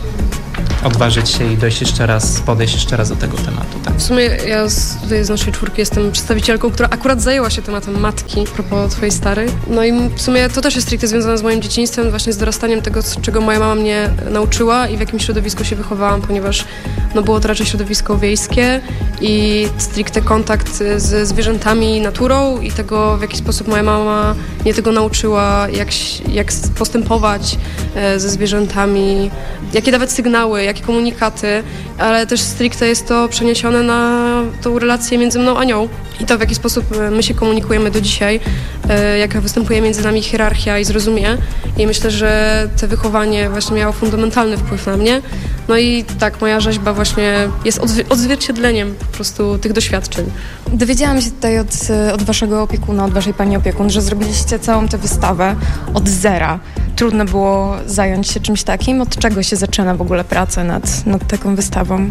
odważyć się i podejść jeszcze raz do tego tematu. Tak. W sumie ja tutaj z naszej czwórki jestem przedstawicielką, która akurat zajęła się tematem matki, a propos twojej starej. No i w sumie to też jest stricte związane z moim dzieciństwem, właśnie z dorastaniem tego, czego moja mama mnie nauczyła i w jakim środowisku się wychowałam, ponieważ no, było to raczej środowisko wiejskie i stricte kontakt ze zwierzętami, naturą i tego, w jaki sposób moja mama mnie tego nauczyła, jak postępować ze zwierzętami, jakie dawać sygnały, jakie komunikaty, ale też stricte jest to przeniesione na tą relację między mną a nią i to, w jaki sposób my się komunikujemy do dzisiaj, jaka występuje między nami hierarchia i zrozumie. I myślę, że to wychowanie właśnie miało fundamentalny wpływ na mnie. No i tak, moja rzeźba właśnie jest odzwierciedleniem po prostu tych doświadczeń. Dowiedziałam się tutaj od waszego opiekuna, od waszej pani opiekun, że zrobiliście całą tę wystawę od zera. Trudno było zająć się czymś takim? Od czego się zaczyna w ogóle praca nad taką wystawą?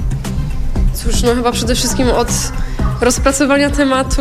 Cóż, no chyba przede wszystkim od rozpracowania tematu.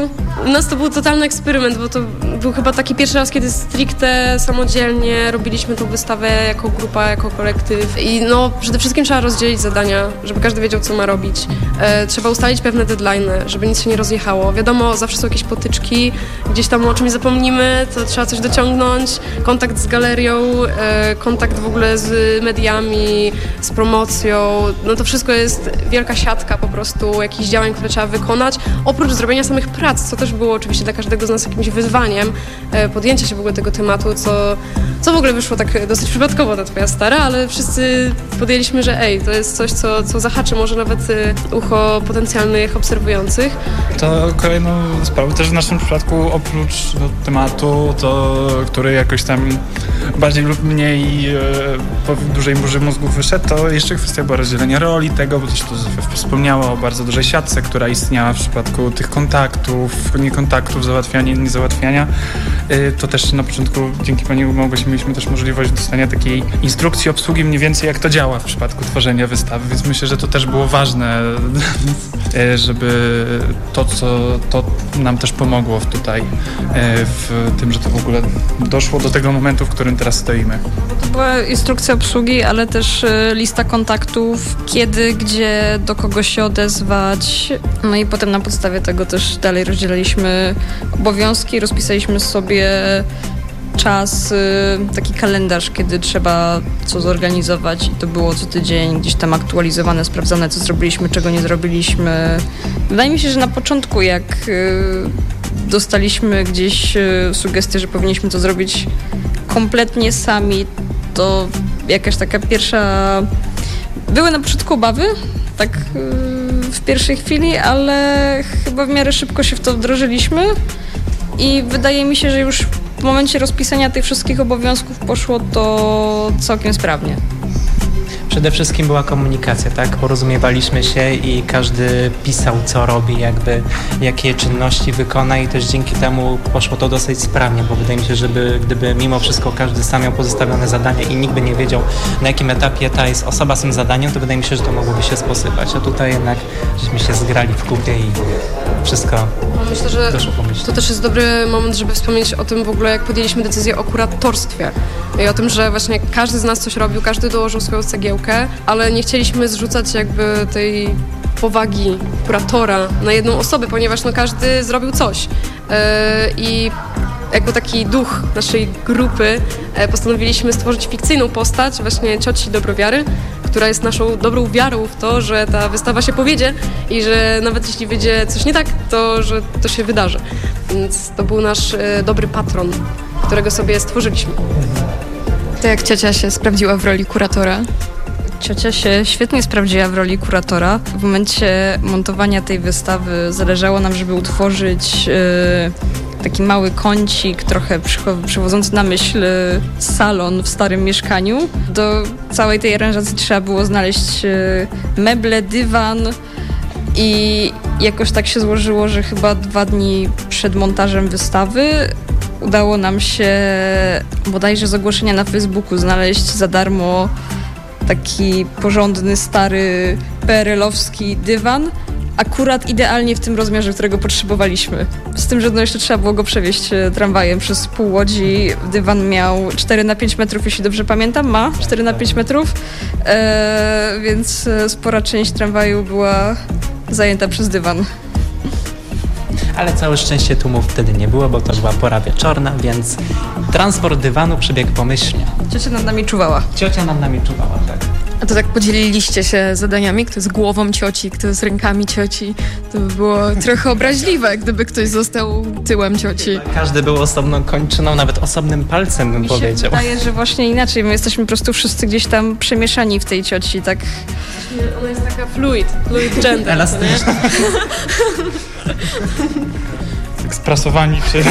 U nas to był totalny eksperyment, bo to był chyba taki pierwszy raz, kiedy stricte samodzielnie robiliśmy tą wystawę jako grupa, jako kolektyw. I no przede wszystkim trzeba rozdzielić zadania, żeby każdy wiedział, co ma robić. Trzeba ustalić pewne deadline'y, żeby nic się nie rozjechało. Wiadomo, zawsze są jakieś potyczki, gdzieś tam o czymś zapomnimy, to trzeba coś dociągnąć. Kontakt z galerią, kontakt w ogóle z mediami, z promocją. No to wszystko jest wielka siatka po prostu jakichś działań, które trzeba wykonać, oprócz zrobienia samych prac, co też było oczywiście dla każdego z nas jakimś wyzwaniem, podjęcia się w ogóle tego tematu, co w ogóle wyszło tak dosyć przypadkowo ta twoja stara, ale wszyscy podjęliśmy, że to jest coś, co zahaczy może nawet ucho potencjalnych obserwujących. To kolejną sprawą też w naszym przypadku, oprócz tematu, który jakoś tam bardziej lub mniej po dużej burzy mózgów wyszedł, to jeszcze kwestia była rozdzielenia roli tego, bo też tu wspomniała o bardzo dużej siatce, która istniała w przypadku tych kontaktów, niekontaktów, załatwiania, niezałatwiania. To też na początku dzięki pani Małgosi mieliśmy też możliwość dostania takiej instrukcji obsługi mniej więcej, jak to działa w przypadku tworzenia wystawy, więc myślę, że to też było ważne, żeby to nam też pomogło tutaj w tym, że to w ogóle doszło do tego momentu, w którym teraz stoimy. To była instrukcja obsługi, ale też lista kontaktów, kiedy, gdzie, do kogo się odezwać. No i potem na podstawie tego też dalej rozdzieliliśmy obowiązki, rozpisaliśmy sobie czas, taki kalendarz, kiedy trzeba co zorganizować i to było co tydzień gdzieś tam aktualizowane, sprawdzane, co zrobiliśmy, czego nie zrobiliśmy. Wydaje mi się, że na początku jak dostaliśmy gdzieś sugestię, że powinniśmy to zrobić kompletnie sami, to jakaś taka pierwsza... Były na początku obawy, tak w pierwszej chwili, ale chyba w miarę szybko się w to wdrożyliśmy i wydaje mi się, że już w momencie rozpisania tych wszystkich obowiązków poszło to całkiem sprawnie. Przede wszystkim była komunikacja, tak? Porozumiewaliśmy się i każdy pisał, co robi, jakie czynności wykona i też dzięki temu poszło to dosyć sprawnie, bo wydaje mi się, że gdyby mimo wszystko każdy sam miał pozostawione zadania i nikt by nie wiedział, na jakim etapie ta jest osoba z tym zadaniem, to wydaje mi się, że to mogłoby się sposypać. A tutaj jednak żeśmy się zgrali w kupie i wszystko myślę, że doszło po myśli. To też jest dobry moment, żeby wspomnieć o tym w ogóle, jak podjęliśmy decyzję o kuratorstwie i o tym, że właśnie każdy z nas coś robił, każdy dołożył swoją cegiełkę, ale nie chcieliśmy zrzucać jakby tej powagi kuratora na jedną osobę, ponieważ każdy zrobił coś. I jakby taki duch naszej grupy postanowiliśmy stworzyć fikcyjną postać właśnie cioci Dobrowiary, która jest naszą dobrą wiarą w to, że ta wystawa się powiedzie i że nawet jeśli wyjdzie coś nie tak, to że to się wydarzy. Więc to był nasz dobry patron, którego sobie stworzyliśmy. To jak ciocia się sprawdziła w roli kuratora? Ciocia się świetnie sprawdziła w roli kuratora. W momencie montowania tej wystawy zależało nam, żeby utworzyć taki mały kącik, trochę przywodzący na myśl salon w starym mieszkaniu. Do całej tej aranżacji trzeba było znaleźć meble, dywan i jakoś tak się złożyło, że chyba 2 dni przed montażem wystawy udało nam się bodajże z ogłoszenia na Facebooku znaleźć za darmo taki porządny, stary PRL-owski dywan akurat idealnie w tym rozmiarze, którego potrzebowaliśmy. Z tym, że jeszcze trzeba było go przewieźć tramwajem przez pół Łodzi. Dywan miał 4x5 metrów, jeśli dobrze pamiętam, ma 4x5 metrów, więc spora część tramwaju była zajęta przez dywan. Ale całe szczęście tłumów wtedy nie było, bo to była pora wieczorna, więc transport dywanu przebiegł pomyślnie. Ciocia nad nami czuwała. Ciocia nad nami czuwała, tak. A to tak podzieliliście się zadaniami? Kto z głową cioci, kto z rękami cioci? To by było trochę obraźliwe, gdyby ktoś został tyłem cioci. Każdy był osobną kończyną, nawet osobnym palcem, bym powiedział. Mi się wydaje, że właśnie inaczej. My jesteśmy po prostu wszyscy gdzieś tam przemieszani w tej cioci, tak. Ona jest taka fluid gender. Elastyczna. Tak sprasowani się.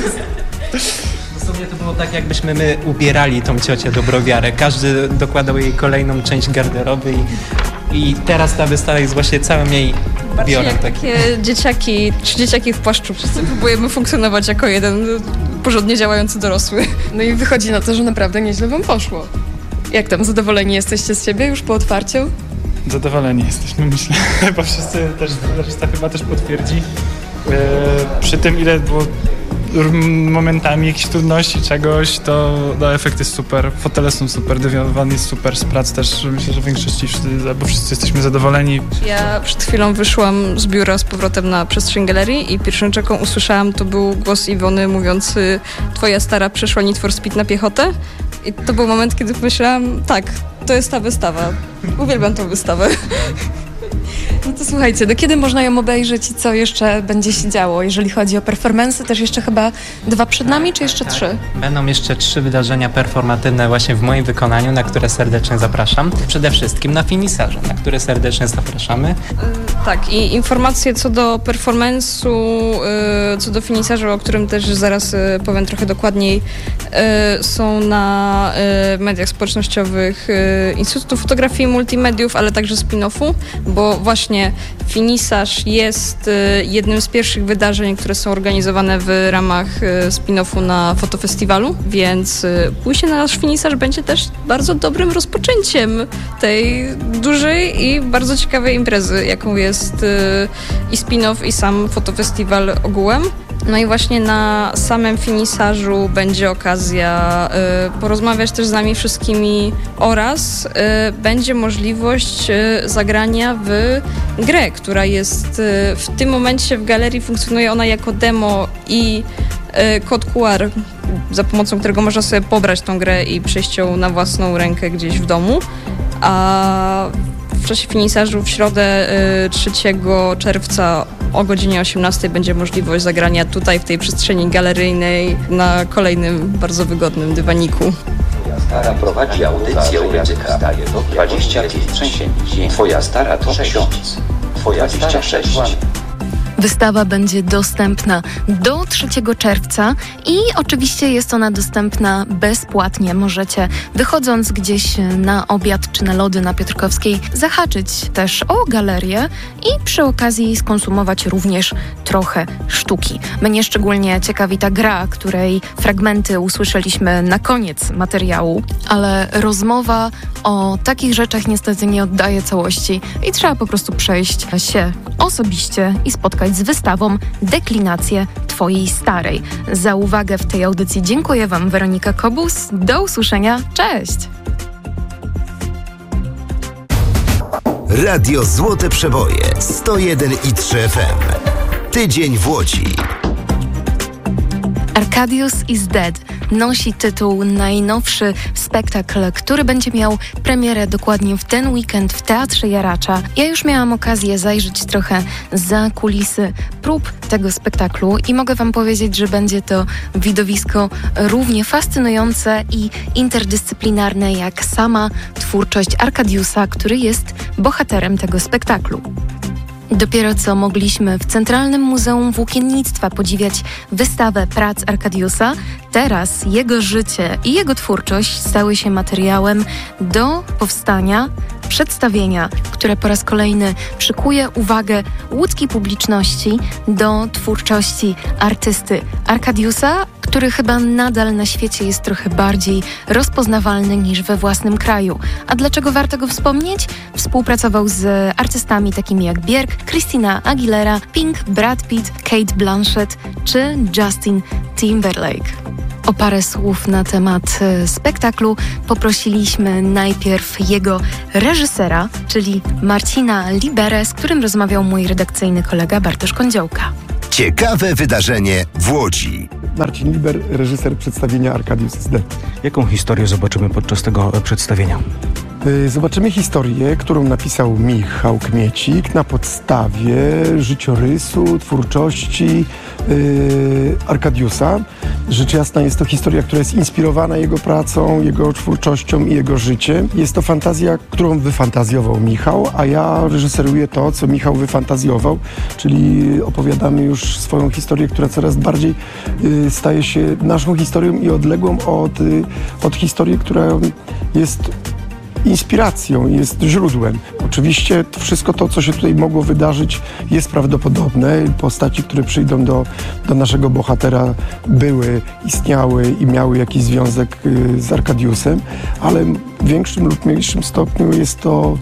W sumie to było tak, jakbyśmy my ubierali tą ciocię dobrowiarę. Każdy dokładał jej kolejną część garderoby i teraz ta wystawa jest właśnie całym jej ubiorem. Takie dzieciaki, 3 dzieciaki w płaszczu. Wszyscy próbujemy funkcjonować jako jeden porządnie działający dorosły. No i wychodzi na to, że naprawdę nieźle wam poszło. Jak tam, zadowoleni jesteście z siebie już po otwarciu? Zadowoleni jesteśmy, myślę, bo wszyscy też, reszta chyba też potwierdzi. Przy tym, ile było momentami jakichś trudności, czegoś, to efekt jest super, fotele są super, dywan jest super, z prac też myślę, że w większości wszyscy jesteśmy zadowoleni. Ja przed chwilą wyszłam z biura z powrotem na przestrzeń galerii i pierwszą rzeczą, jaką usłyszałam, to był głos Iwony mówiący: twoja stara przeszła Need for Speed na piechotę. I to był moment, kiedy pomyślałam, tak, to jest ta wystawa. Uwielbiam tą wystawę. No to słuchajcie, do kiedy można ją obejrzeć i co jeszcze będzie się działo? Jeżeli chodzi o performance'y, też jeszcze chyba 2 przed nami, czy jeszcze 3? Będą jeszcze 3 wydarzenia performatywne właśnie w moim wykonaniu, na które serdecznie zapraszam. Przede wszystkim na finisarze, na które serdecznie zapraszamy. Tak, i informacje co do performance'u, co do finisarza, o którym też zaraz powiem trochę dokładniej, są na mediach społecznościowych Instytutu Fotografii i Multimediów, ale także spin-offu, bo właśnie finisarz jest jednym z pierwszych wydarzeń, które są organizowane w ramach spin-offu na fotofestiwalu, więc pójście na nasz finisarz będzie też bardzo dobrym rozpoczęciem tej dużej i bardzo ciekawej imprezy, jaką jest i spin-off, i sam fotofestiwal ogółem. No i właśnie na samym finisarzu będzie okazja porozmawiać też z nami wszystkimi oraz będzie możliwość zagrania w grę, która jest w tym momencie w galerii, funkcjonuje ona jako demo i kod QR, za pomocą którego można sobie pobrać tą grę i przejść ją na własną rękę gdzieś w domu. A w czasie finisarzu w środę 3 czerwca o godzinie 18 będzie możliwość zagrania tutaj w tej przestrzeni galeryjnej na kolejnym bardzo wygodnym dywaniku. Stara prowadzi audycję u Jacka. 25 trzęsień. Twoja stara to ksiądz. Twoja 26. Wystawa będzie dostępna do 3 czerwca i oczywiście jest ona dostępna bezpłatnie. Możecie, wychodząc gdzieś na obiad czy na lody na Piotrkowskiej, zahaczyć też o galerię i przy okazji skonsumować również trochę sztuki. Mnie szczególnie ciekawi ta gra, której fragmenty usłyszeliśmy na koniec materiału, ale rozmowa o takich rzeczach niestety nie oddaje całości i trzeba po prostu przejść się osobiście i spotkać z wystawą Deklinacje Twojej Starej. Za uwagę w tej audycji dziękuję Wam, Weronika Kobus. Do usłyszenia. Cześć! Radio Złote Przeboje 101,3 FM. Tydzień w Łodzi. Arcadius is Dead nosi tytuł najnowszy spektakl, który będzie miał premierę dokładnie w ten weekend w Teatrze Jaracza. Ja już miałam okazję zajrzeć trochę za kulisy prób tego spektaklu i mogę Wam powiedzieć, że będzie to widowisko równie fascynujące i interdyscyplinarne jak sama twórczość Arcadiusa, który jest bohaterem tego spektaklu. Dopiero co mogliśmy w Centralnym Muzeum Włókiennictwa podziwiać wystawę prac Arcadiusa. Teraz jego życie i jego twórczość stały się materiałem do powstania przedstawienia, które po raz kolejny przykuje uwagę łódzkiej publiczności do twórczości artysty Arkadiusa, który chyba nadal na świecie jest trochę bardziej rozpoznawalny niż we własnym kraju. A dlaczego warto go wspomnieć? Współpracował z artystami takimi jak Björk, Christina Aguilera, Pink, Brad Pitt, Cate Blanchett czy Justin Timberlake. O parę słów na temat spektaklu poprosiliśmy najpierw jego reżysera, czyli Marcina Liberę, z którym rozmawiał mój redakcyjny kolega Bartosz Kądziołka. Ciekawe wydarzenie w Łodzi. Marcin Liber, reżyser przedstawienia Arkadius is Dead. Jaką historię zobaczymy podczas tego przedstawienia? Zobaczymy historię, którą napisał Michał Kmiecik na podstawie życiorysu, twórczości Arkadiusa. Rzecz jasna jest to historia, która jest inspirowana jego pracą, jego twórczością i jego życiem. Jest to fantazja, którą wyfantazjował Michał, a ja reżyseruję to, co Michał wyfantazjował, czyli opowiadamy już swoją historię, która coraz bardziej staje się naszą historią i odległą od historii, która jest inspiracją, jest źródłem. Oczywiście wszystko to, co się tutaj mogło wydarzyć, jest prawdopodobne. Postaci, które przyjdą do naszego bohatera, istniały i miały jakiś związek z Arkadiusem, ale w większym lub mniejszym stopniu jest to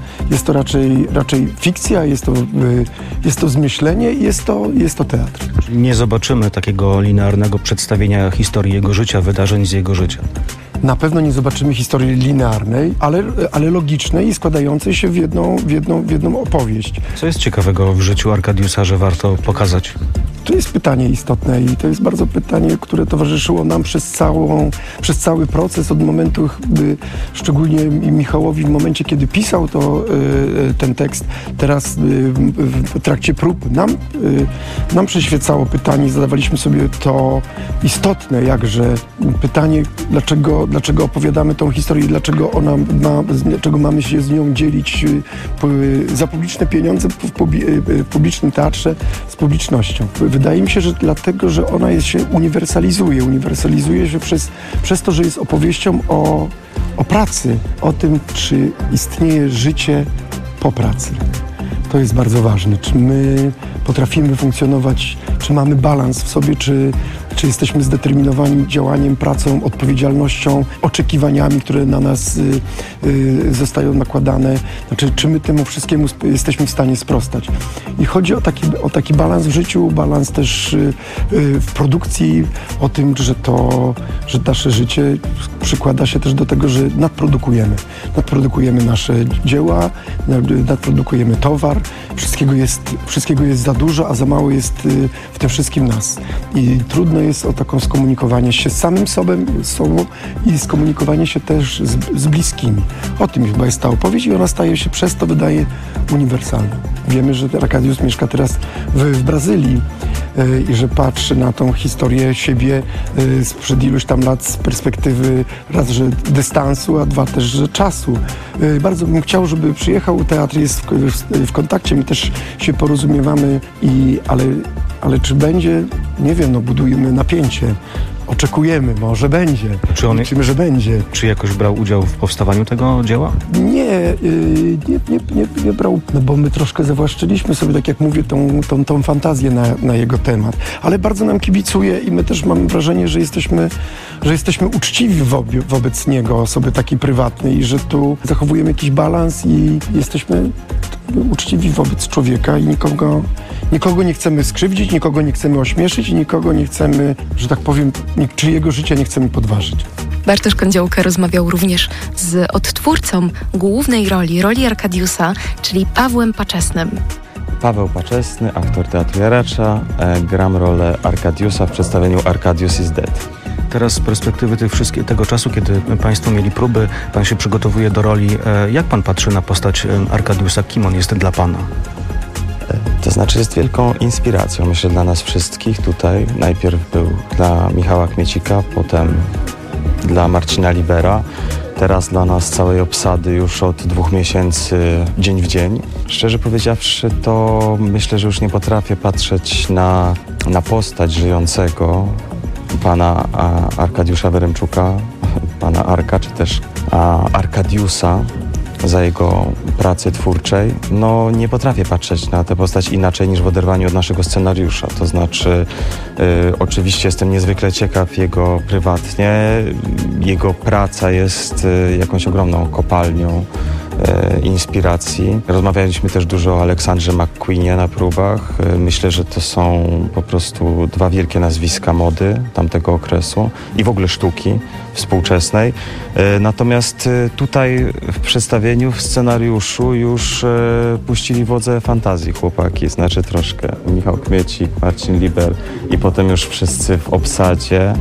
raczej fikcja, jest to zmyślenie i jest to teatr. Czyli nie zobaczymy takiego linearnego przedstawienia historii jego życia, wydarzeń z jego życia. Na pewno nie zobaczymy historii linearnej, ale logicznej i składającej się w jedną opowieść. Co jest ciekawego w życiu Arkadiusa, że warto pokazać? To jest pytanie istotne i to jest bardzo pytanie, które towarzyszyło nam przez cały proces od momentu, szczególnie Michałowi w momencie, kiedy pisał ten tekst. Teraz w trakcie prób nam przyświecało pytanie, zadawaliśmy sobie to istotne jakże pytanie, dlaczego opowiadamy tą historię, dlaczego mamy się z nią dzielić za publiczne pieniądze w publicznym teatrze z publicznością. Wydaje mi się, że dlatego, że ona się uniwersalizuje się przez to, że jest opowieścią o pracy, o tym, czy istnieje życie po pracy. To jest bardzo ważne. Czy my potrafimy funkcjonować, czy mamy balans w sobie, czy jesteśmy zdeterminowani działaniem, pracą, odpowiedzialnością, oczekiwaniami, które na nas zostają nakładane. Znaczy, czy my temu wszystkiemu jesteśmy w stanie sprostać. I chodzi o taki balans w życiu, balans też w produkcji, o tym, że nasze życie przykłada się też do tego, że nadprodukujemy nasze dzieła, nadprodukujemy towar. Wszystkiego jest za dużo, a za mało jest w tym wszystkim nas. I trudno jest o taką skomunikowanie się z samym sobą i skomunikowanie się też z bliskimi. O tym chyba jest ta opowieść i ona staje się przez to, wydaje, uniwersalna. Wiemy, że Arkadius mieszka teraz w Brazylii i że patrzy na tą historię siebie sprzed iluś tam lat z perspektywy raz, że dystansu, a dwa też, że czasu. Bardzo bym chciał, żeby przyjechał. Teatr jest w kontakcie, my też się porozumiewamy, ale czy będzie? Nie wiem, budujemy napięcie. Oczekujemy, może będzie. Liczymy, że będzie. Czy jakoś brał udział w powstawaniu tego dzieła? Nie brał, bo my troszkę zawłaszczyliśmy sobie, tak jak mówię, tą fantazję na jego temat. Ale bardzo nam kibicuje i my też mamy wrażenie, że jesteśmy uczciwi wobec niego, osoby takiej prywatnej i że tu zachowujemy jakiś balans i jesteśmy uczciwi wobec człowieka i nikogo nie chcemy skrzywdzić, nikogo nie chcemy ośmieszyć i nikogo nie chcemy, że tak powiem, czyjego życia nie chcemy podważyć. Bartosz Kądziołka rozmawiał również z odtwórcą głównej roli Arkadiusa, czyli Pawłem Paczesnym. Paweł Paczesny, aktor Teatru Jaracza, gram rolę Arkadiusa w przedstawieniu Arkadius is Dead. Teraz z perspektywy tego czasu, kiedy Państwo mieli próby, Pan się przygotowuje do roli, jak Pan patrzy na postać Arkadiusa? Kim on jest dla Pana? To znaczy jest wielką inspiracją, myślę, dla nas wszystkich tutaj. Najpierw był dla Michała Kmiecika, potem dla Marcina Libera. Teraz dla nas całej obsady już od 2 miesięcy, dzień w dzień. Szczerze powiedziawszy, to myślę, że już nie potrafię patrzeć na postać żyjącego pana Arkadiusza Wyremczuka, pana Arka, czy też Arkadiusa za jego pracy twórczej. No nie potrafię patrzeć na tę postać inaczej niż w oderwaniu od naszego scenariusza. To znaczy oczywiście jestem niezwykle ciekaw jego prywatnie. Jego praca jest jakąś ogromną kopalnią inspiracji. Rozmawialiśmy też dużo o Aleksandrze McQueenie na próbach. Myślę, że to są po prostu dwa wielkie nazwiska mody tamtego okresu i w ogóle sztuki współczesnej. Natomiast tutaj w przedstawieniu, w scenariuszu już puścili wodze fantazji chłopaki, znaczy troszkę Michał Kmiecik, Marcin Liber i potem już wszyscy w obsadzie.